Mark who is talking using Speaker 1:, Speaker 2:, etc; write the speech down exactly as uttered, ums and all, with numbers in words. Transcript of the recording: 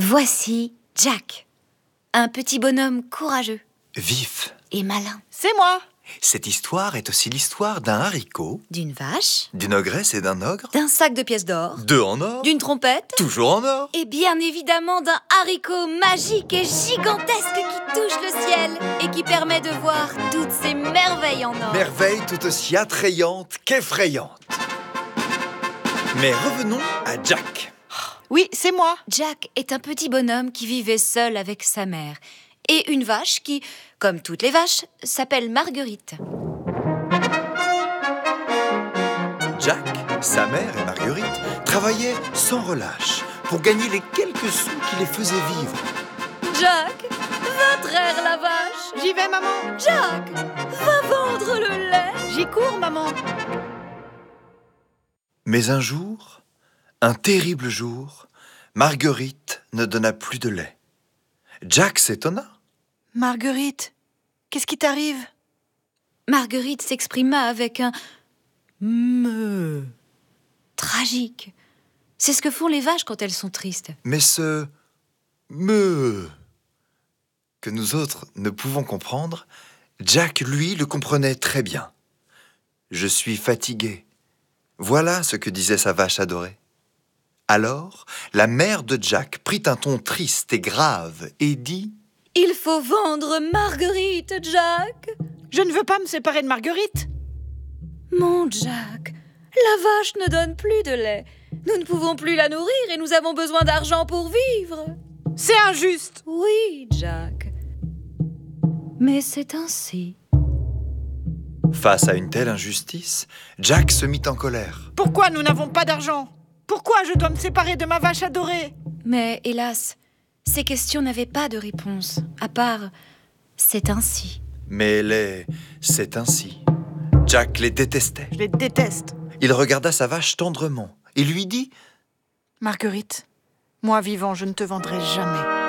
Speaker 1: Voici Jack, un petit bonhomme courageux
Speaker 2: Vif.
Speaker 1: et malin.
Speaker 3: C'est moi.
Speaker 2: Cette histoire est aussi l'histoire d'un haricot,
Speaker 1: D'une vache,
Speaker 2: d'une ogresse et d'un ogre,
Speaker 1: d'un sac de pièces d'or,
Speaker 2: deux en or,
Speaker 1: d'une trompette
Speaker 2: toujours en or.
Speaker 1: et bien évidemment d'un haricot magique et gigantesque qui touche le ciel et qui permet de voir toutes ces merveilles en or.
Speaker 2: Merveille tout aussi attrayante qu'effrayante. Mais revenons à Jack.
Speaker 3: Oui, c'est moi.
Speaker 1: Jack est un petit bonhomme qui vivait seul avec sa mère et une vache qui, comme toutes les vaches, s'appelle Marguerite.
Speaker 2: Jack, sa mère et Marguerite travaillaient sans relâche pour gagner les quelques sous qui les faisaient vivre.
Speaker 1: Jack, va traire la vache.
Speaker 3: J'y vais, maman.
Speaker 1: Jack, va vendre le lait.
Speaker 3: J'y cours, maman.
Speaker 2: Mais un jour, un terrible jour, Marguerite ne donna plus de lait. Jack s'étonna.
Speaker 3: Marguerite, qu'est-ce qui t'arrive?
Speaker 1: Marguerite s'exprima avec un me tragique. C'est ce que font les vaches quand elles sont tristes.
Speaker 2: Mais ce me que nous autres ne pouvons comprendre, Jack, lui, le comprenait très bien. Je suis fatigué. Voilà ce que disait sa vache adorée. Alors, la mère de Jack prit un ton triste et grave et dit «
Speaker 1: Il faut vendre Marguerite, Jack.
Speaker 3: Je ne veux pas me séparer de Marguerite.
Speaker 1: Mon Jack, la vache ne donne plus de lait. Nous ne pouvons plus la nourrir et nous avons besoin d'argent pour vivre.
Speaker 3: C'est injuste.
Speaker 1: Oui, Jack. Mais c'est ainsi. »
Speaker 2: Face à une telle injustice, Jack se mit en colère.
Speaker 3: Pourquoi nous n'avons pas d'argent? Pourquoi je dois me séparer de ma vache adorée?
Speaker 1: Mais hélas, ces questions n'avaient pas de réponse, à part « c'est ainsi ».
Speaker 2: Mais les « c'est ainsi ». Jack les détestait.
Speaker 3: Je les déteste.
Speaker 2: Il regarda sa vache tendrement et lui dit
Speaker 3: Marguerite, moi vivant, je ne te vendrai jamais.